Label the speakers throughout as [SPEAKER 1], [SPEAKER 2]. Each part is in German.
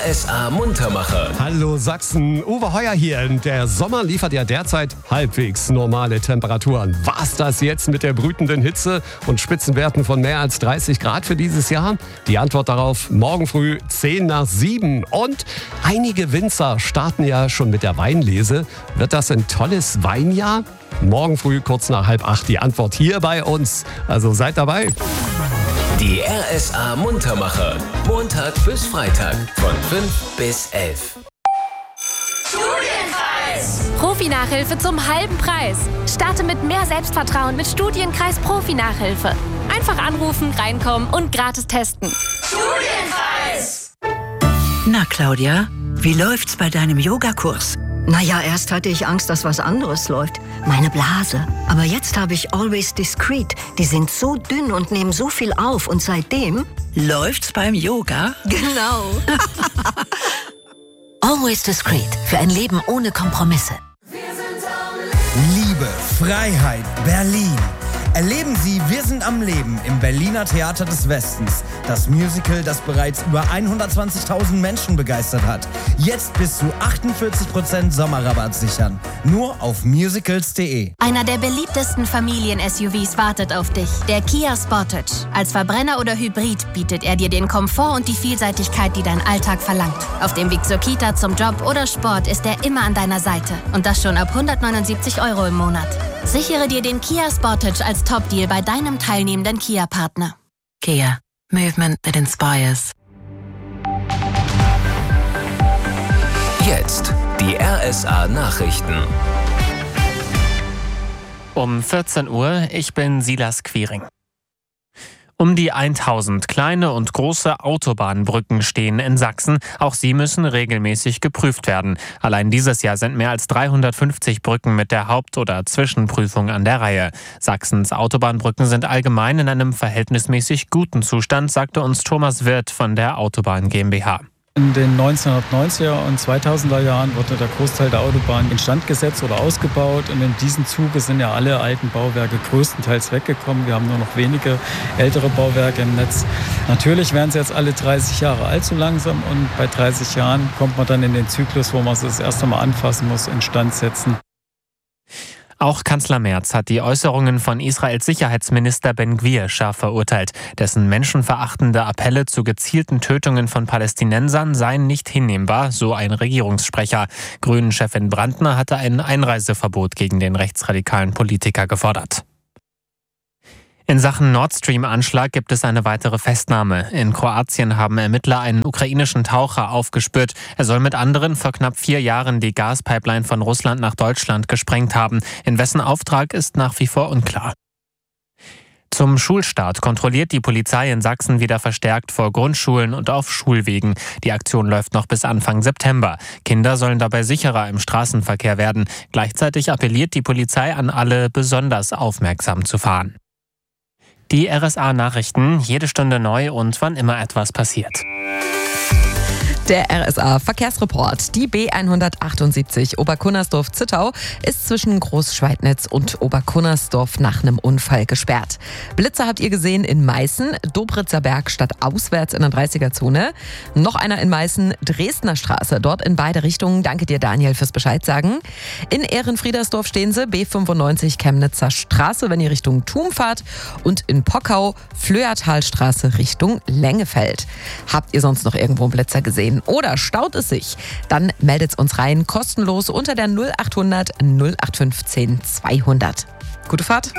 [SPEAKER 1] RSA Muntermacher.
[SPEAKER 2] Hallo Sachsen, Uwe Heuer hier. Der Sommer liefert ja derzeit halbwegs normale Temperaturen. War's das jetzt mit der brütenden Hitze und Spitzenwerten von mehr als 30 Grad für dieses Jahr? Die Antwort darauf morgen früh 6:10. Und einige Winzer starten ja schon mit der Weinlese. Wird das ein tolles Weinjahr? Morgen früh kurz nach 7:30 die Antwort hier bei uns. Also seid dabei.
[SPEAKER 1] Die RSA Muntermacher. Montag bis Freitag von 5 bis 11.
[SPEAKER 3] Studienkreis! Profi-Nachhilfe zum halben Preis. Starte mit mehr Selbstvertrauen mit Studienkreis Profi-Nachhilfe. Einfach anrufen, reinkommen und gratis testen. Studienkreis!
[SPEAKER 4] Na, Claudia, wie läuft's bei deinem Yogakurs?
[SPEAKER 5] Naja, erst hatte ich Angst, dass was anderes läuft. Meine Blase. Aber jetzt habe ich Always Discreet. Die sind so dünn und nehmen so viel auf. Und seitdem...
[SPEAKER 4] Läuft's beim Yoga?
[SPEAKER 5] Genau.
[SPEAKER 6] Always Discreet. Für ein Leben ohne Kompromisse.
[SPEAKER 7] Liebe, Freiheit, Berlin. Erleben Sie Wir sind am Leben im Berliner Theater des Westens. Das Musical, das bereits über 120.000 Menschen begeistert hat. Jetzt bis zu 48% Sommerrabatt sichern. Nur auf musicals.de.
[SPEAKER 3] Einer der beliebtesten Familien-SUVs wartet auf dich. Der Kia Sportage. Als Verbrenner oder Hybrid bietet er dir den Komfort und die Vielseitigkeit, die dein Alltag verlangt. Auf dem Weg zur Kita, zum Job oder Sport ist er immer an deiner Seite. Und das schon ab 179 € im Monat. Sichere dir den Kia Sportage als Top-Deal bei deinem teilnehmenden Kia-Partner.
[SPEAKER 6] Kia. Movement that inspires.
[SPEAKER 1] Jetzt die RSA Nachrichten.
[SPEAKER 8] Um 14 Uhr, ich bin Silas Quiring. Um die 1000 kleine und große Autobahnbrücken stehen in Sachsen. Auch sie müssen regelmäßig geprüft werden. Allein dieses Jahr sind mehr als 350 Brücken mit der Haupt- oder Zwischenprüfung an der Reihe. Sachsens Autobahnbrücken sind allgemein in einem verhältnismäßig guten Zustand, sagte uns Thomas Wirth von der Autobahn GmbH.
[SPEAKER 9] In den 1990er und 2000er Jahren wurde der Großteil der Autobahn instand gesetzt oder ausgebaut. Und in diesem Zuge sind ja alle alten Bauwerke größtenteils weggekommen. Wir haben nur noch wenige ältere Bauwerke im Netz. Natürlich werden sie jetzt alle 30 Jahre alt so langsam. Und bei 30 Jahren kommt man dann in den Zyklus, wo man es das erste Mal anfassen muss, instand setzen.
[SPEAKER 8] Auch Kanzler Merz hat die Äußerungen von Israels Sicherheitsminister Ben-Gvir scharf verurteilt. Dessen menschenverachtende Appelle zu gezielten Tötungen von Palästinensern seien nicht hinnehmbar, so ein Regierungssprecher. Grünen-Chefin Brandner hatte ein Einreiseverbot gegen den rechtsradikalen Politiker gefordert. In Sachen Nord Stream-Anschlag gibt es eine weitere Festnahme. In Kroatien haben Ermittler einen ukrainischen Taucher aufgespürt. Er soll mit anderen vor knapp 4 Jahren die Gaspipeline von Russland nach Deutschland gesprengt haben. In wessen Auftrag ist nach wie vor unklar. Zum Schulstart kontrolliert die Polizei in Sachsen wieder verstärkt vor Grundschulen und auf Schulwegen. Die Aktion läuft noch bis Anfang September. Kinder sollen dabei sicherer im Straßenverkehr werden. Gleichzeitig appelliert die Polizei an alle, besonders aufmerksam zu fahren. Die RSA-Nachrichten, jede Stunde neu und wann immer etwas passiert.
[SPEAKER 10] Der RSA-Verkehrsreport. Die B178 Oberkunnersdorf-Zittau ist zwischen Großschweidnitz und Oberkunnersdorf nach einem Unfall gesperrt. Blitzer habt ihr gesehen in Meißen, Dobritzer Berg statt auswärts in der 30er-Zone. Noch einer in Meißen, Dresdner Straße, dort in beide Richtungen. Danke dir, Daniel, fürs Bescheid sagen. In Ehrenfriedersdorf stehen sie, B95 Chemnitzer Straße, wenn ihr Richtung Thum fahrt. Und in Pockau, Flöertalstraße Richtung Lengefeld. Habt ihr sonst noch irgendwo einen Blitzer gesehen? Oder staut es sich? Dann meldet's uns rein, kostenlos unter der 0800 0815 200. Gute Fahrt!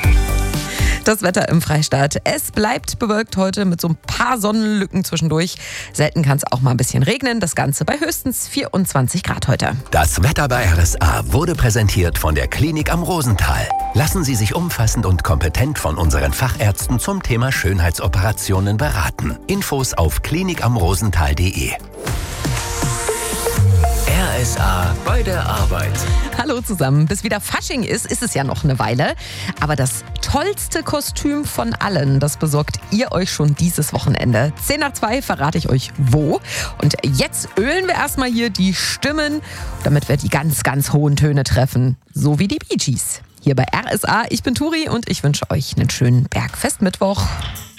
[SPEAKER 10] Das Wetter im Freistaat. Es bleibt bewölkt heute mit so ein paar Sonnenlücken zwischendurch. Selten kann es auch mal ein bisschen regnen. Das Ganze bei höchstens 24 Grad heute.
[SPEAKER 1] Das Wetter bei RSA wurde präsentiert von der Klinik am Rosental. Lassen Sie sich umfassend und kompetent von unseren Fachärzten zum Thema Schönheitsoperationen beraten. Infos auf klinikamrosental.de. RSA bei der Arbeit.
[SPEAKER 10] Hallo zusammen. Bis wieder Fasching ist es ja noch eine Weile. Aber das tollste Kostüm von allen, das besorgt ihr euch schon dieses Wochenende. 1:10 verrate ich euch wo. Und jetzt ölen wir erstmal hier die Stimmen, damit wir die ganz, ganz hohen Töne treffen. So wie die Bee Gees. Hier bei RSA. Ich bin Turi und ich wünsche euch einen schönen Bergfestmittwoch.